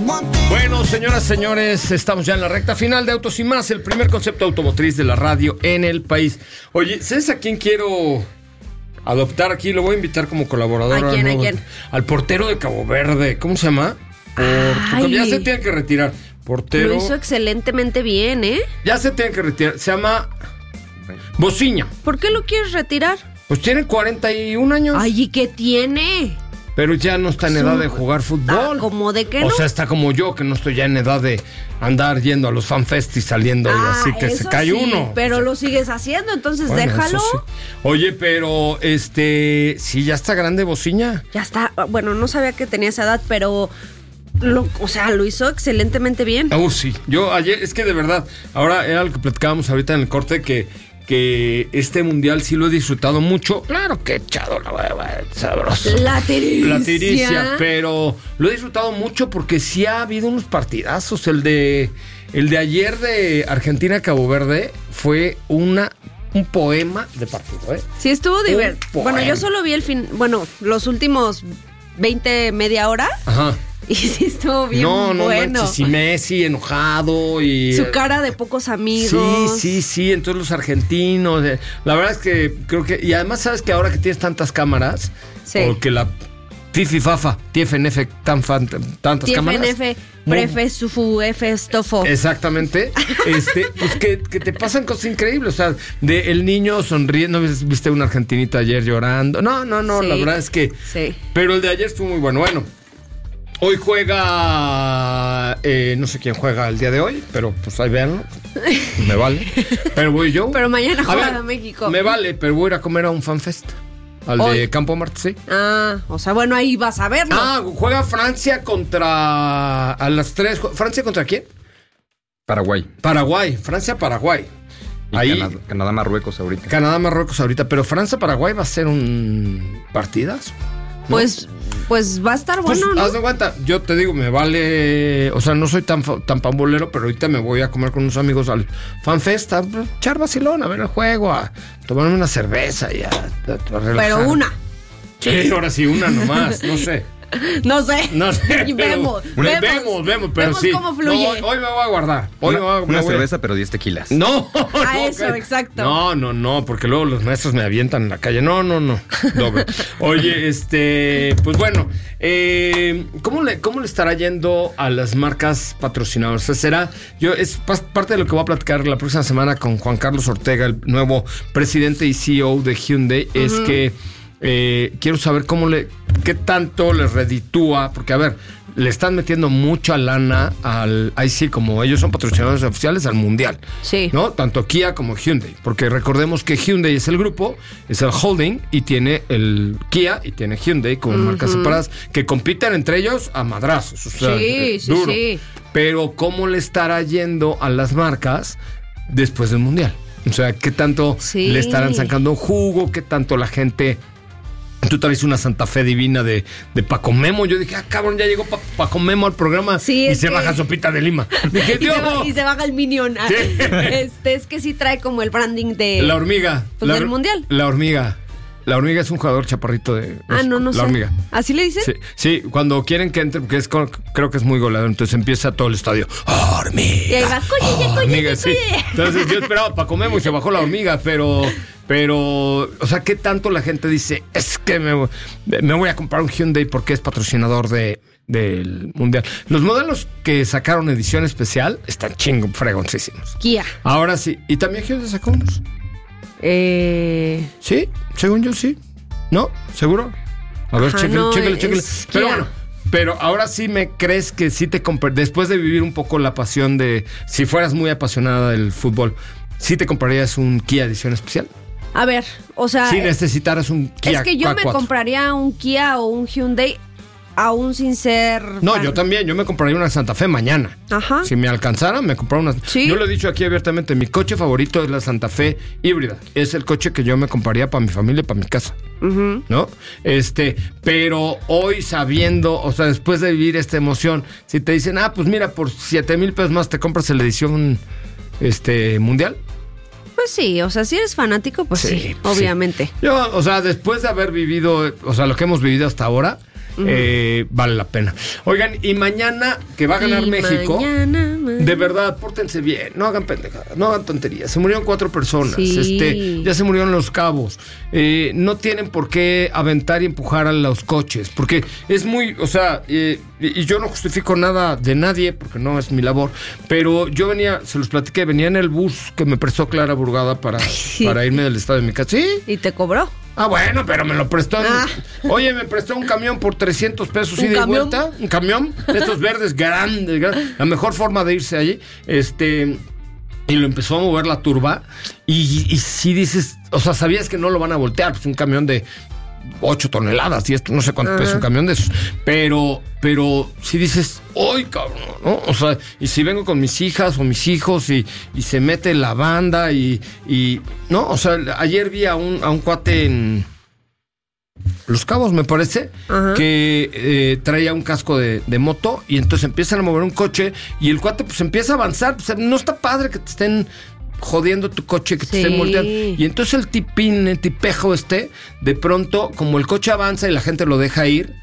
Bueno, señoras, señores, estamos ya en la recta final de Autos y Más, el primer concepto automotriz de la radio en el país. Oye, ¿sabes a quién quiero adoptar aquí? Lo voy a invitar como colaborador. ¿A quién? ¿A quién? Al portero de Cabo Verde. ¿Cómo se llama? Ya se tiene que retirar. Portero. Lo hizo excelentemente bien, ¿eh? Ya se tiene que retirar. Se llama Bociña. ¿Por qué lo quieres retirar? Pues tiene 41 años. Ay, ¿y qué tiene? Pero ya no está en edad de jugar fútbol. ¿Cómo de qué no? O sea, está como yo, que no estoy ya en edad de andar yendo a los fanfest y saliendo y así que se cae uno. Pero lo sigues haciendo, entonces Bueno, déjalo. Sí. Oye, pero sí, ya está grande Bociña. Ya está. Bueno, no sabía que tenía esa edad, pero lo hizo excelentemente bien. Sí. Yo ayer, es que de verdad, ahora era lo que platicábamos ahorita en el corte, que este mundial sí lo he disfrutado mucho. Claro que he echado la hueva, sabroso. La tiricia. Pero lo he disfrutado mucho porque sí ha habido unos partidazos. El de ayer de Argentina-Cabo Verde fue un poema de partido, ¿eh? Sí, estuvo divertido. Bueno, yo solo vi los últimos media hora. Ajá. Y sí estuvo bien bueno. Sí, Messi enojado y... Su cara de pocos amigos. Sí, entonces los argentinos. La verdad es que creo que... Y además sabes que ahora que tienes tantas cámaras, porque la Fifi-Fafa, TFNF, tantas cámaras... TFNF, Prefe, Sufu, F, Stofo. Exactamente. Pues que te pasan cosas increíbles. O sea, el niño sonriendo. ¿No viste una argentinita ayer llorando? No, sí. La verdad es que... Sí. Pero el de ayer estuvo muy bueno. Bueno. Hoy juega, no sé quién juega el día de hoy, pero pues ahí véanlo, me vale. Pero voy yo. Pero mañana juega México. Me vale, pero voy a ir a comer a un fanfest. Al hoy. De Campo Marte, sí. O sea, bueno, ahí vas a verlo. Juega Francia a las 3. ¿Francia contra quién? Paraguay, Francia-Paraguay. Ahí Canadá-Marruecos ahorita. Canadá-Marruecos ahorita, pero Francia-Paraguay va a ser un partidazo. ¿No? Pues va a estar bueno, ¿no? Haz de cuenta, yo te digo, me vale... O sea, no soy tan pambolero, pero ahorita me voy a comer con unos amigos al FanFest, a echar vacilón, a ver el juego, a tomarme una cerveza y a relajar. Pero una. Sí, ahora sí, una nomás, no sé. No sé. Vemos, pero sí. Cómo fluye. No, hoy me voy a guardar. Una cerveza, pero 10 tequilas. No. Eso, exacto. No, porque luego los maestros me avientan en la calle. No. Doble. Oye, pues bueno, ¿cómo le estará yendo a las marcas patrocinadoras? O sea, es parte de lo que voy a platicar la próxima semana con Juan Carlos Ortega, el nuevo presidente y CEO de Hyundai, es que quiero saber qué tanto les reditúa, porque a ver, le están metiendo mucha lana ahí sí, como ellos son patrocinadores oficiales al mundial. Sí. ¿No? Tanto Kia como Hyundai, porque recordemos que Hyundai es el grupo, es el holding, y tiene el Kia y tiene Hyundai como marcas separadas que compiten entre ellos a madrazos. O sea, duro. Sí. Pero ¿cómo le estará yendo a las marcas después del mundial? O sea, ¿qué tanto le estarán sacando jugo? ¿Qué tanto la gente... Tú traes una Santa Fe divina de Paco Memo. Yo dije, cabrón, ya llegó Paco Memo al programa y se baja Sopita de Lima. Dije, y se baja el Minion. ¿Sí? Es que sí trae como el branding de... La hormiga. Pues del mundial. La hormiga. La hormiga es un jugador chaparrito de... no sé. La hormiga. ¿Así le dicen? Sí, cuando quieren que entre, porque creo que es muy goleador, entonces empieza todo el estadio. ¡Hormiga! Y ahí va, hormiga, sí. Entonces yo esperaba a Paco Memo y se bajó la hormiga, pero, o sea, ¿qué tanto la gente dice? Es que me voy a comprar un Hyundai porque es patrocinador del mundial. Los modelos que sacaron edición especial están fregoncísimos. Kia. Ahora sí. Y también Hyundai sacó unos. Sí, según yo sí. ¿No? ¿Seguro? A ver, chéquele. Pero bueno, pero ahora sí me crees que sí te después de vivir un poco la pasión de... Si fueras muy apasionada del fútbol, ¿sí te comprarías un Kia edición especial? A ver, o sea... Si necesitaras un Kia. Es que yo me compraría un Kia o un Hyundai aún sin ser... No, yo también, yo me compraría una Santa Fe mañana. Ajá. Si me alcanzara, me compraría una... Sí. Yo lo he dicho aquí abiertamente, mi coche favorito es la Santa Fe híbrida. Es el coche que yo me compraría para mi familia y para mi casa. ¿No? Pero hoy sabiendo, o sea, después de vivir esta emoción, si te dicen, pues mira, por 7,000 pesos más te compras la edición mundial. Pues sí, o sea, si eres fanático, pues sí, obviamente. Yo, o sea, después de haber vivido, o sea, lo que hemos vivido hasta ahora, vale la pena. Oigan, y mañana que va a ganar México, de verdad, pórtense bien, no hagan pendejadas, no hagan tonterías. Se murieron 4 personas, ya se murieron Los Cabos. No tienen por qué aventar y empujar a los coches, porque es muy, o sea, y yo no justifico nada de nadie, porque no es mi labor, pero yo venía, se los platiqué, venía en el bus que me prestó Clara Burgada para irme del estado de mi casa. ¿Sí? ¿Y te cobró? Ah, bueno, pero me lo prestó. Oye, me prestó un camión por 300 pesos ida y vuelta. Un camión de estos verdes grandes. La mejor forma de irse allí. Y lo empezó a mover la turba. Y si dices, o sea, sabías que no lo van a voltear. Pues un camión de 8 toneladas y esto, no sé cuánto pesa un camión de esos. Pero si dices, ¡ay, cabrón! ¿No? O sea, y si vengo con mis hijas o mis hijos y se mete la banda y ¿no? O sea, ayer vi a un cuate en Los Cabos, me parece, que traía un casco de moto y entonces empiezan a mover un coche y el cuate pues empieza a avanzar. Pues, no está padre que te estén jodiendo tu coche, que te estén volteando. Y entonces el tipejo de pronto, como el coche avanza y la gente lo deja ir,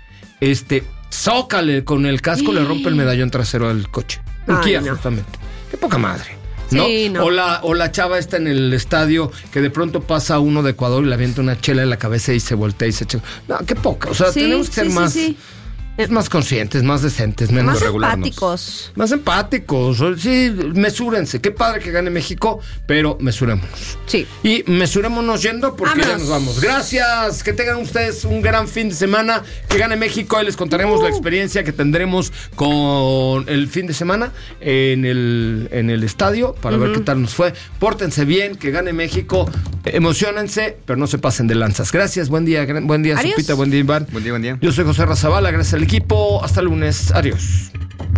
zócale con el casco, le rompe el medallón trasero del coche. Un Kia, justamente. Qué poca madre, ¿no? Sí, no. O la chava está en el estadio que de pronto pasa uno de Ecuador y le avienta una chela en la cabeza y se voltea y se echa. No, qué poca. O sea, tenemos que ser más conscientes, más decentes, menos más regularnos. Empáticos. Más empáticos. Sí, mesúrense. Qué padre que gane México, pero mesurémonos. Sí. Y mesurémonos yendo porque ya nos vamos. Gracias. Que tengan ustedes un gran fin de semana. Que gane México. Y les contaremos la experiencia que tendremos con el fin de semana en el estadio para ver qué tal nos fue. Pórtense bien, que gane México. Emociónense, pero no se pasen de lanzas. Gracias. Buen día, Zupita. Buen día, Iván. Buen día. Yo soy José Razabala. Gracias al equipo. Hasta el lunes. Adiós.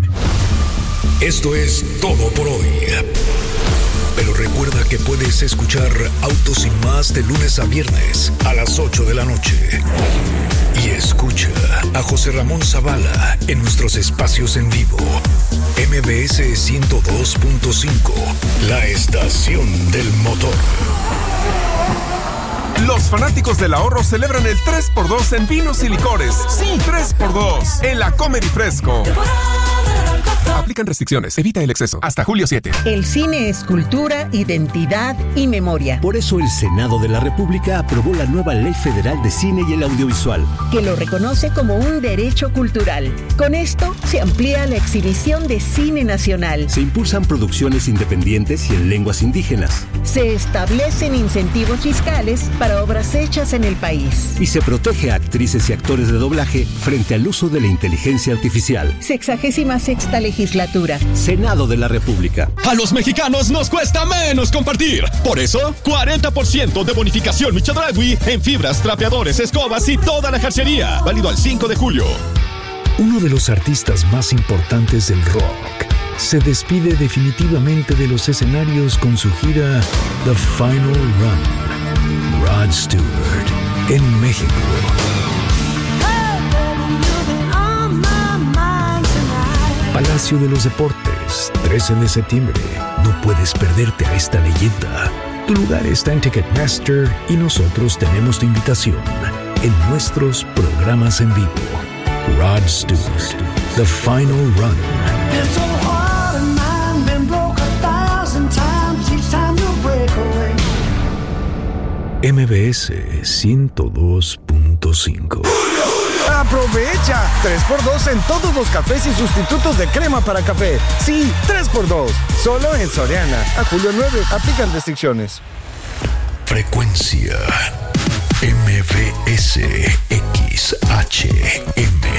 Esto es todo por hoy. Pero recuerda que puedes escuchar Autos y Más de lunes a viernes a las 8 de la noche. Y escucha a José Ramón Zavala en nuestros espacios en vivo. MBS 102.5, la estación del motor. Los fanáticos del ahorro celebran el 3x2 en vinos y licores. Sí, 3x2 en la Comer y Fresco. Aplican restricciones. Evita el exceso. Hasta julio 7. El cine es cultura, identidad y memoria. Por eso el Senado de la República aprobó la nueva Ley Federal de Cine y el Audiovisual, que lo reconoce como un derecho cultural. Con esto se amplía la exhibición de cine nacional. Se impulsan producciones independientes y en lenguas indígenas. Se establecen incentivos fiscales para obras hechas en el país. Y se protege a actrices y actores de doblaje frente al uso de la inteligencia artificial. 66ª legislatura. Senado de la República. A los mexicanos nos cuesta menos compartir. Por eso, 40% de bonificación Michodragui en fibras, trapeadores, escobas y toda la jarcería. Válido al 5 de julio. Uno de los artistas más importantes del rock se despide definitivamente de los escenarios con su gira The Final Run. Rod Stewart en México. Palacio de los Deportes, 13 de septiembre. No puedes perderte a esta leyenda. Tu lugar está en Ticketmaster y nosotros tenemos tu invitación en nuestros programas en vivo. Rod Stewart, The Final Run. MBS 102.5. ¡Aprovecha! 3x2 en todos los cafés y sustitutos de crema para café. Sí, 3x2. Solo en Soriana. A julio 9. Aplican restricciones. Frecuencia MBS XHM.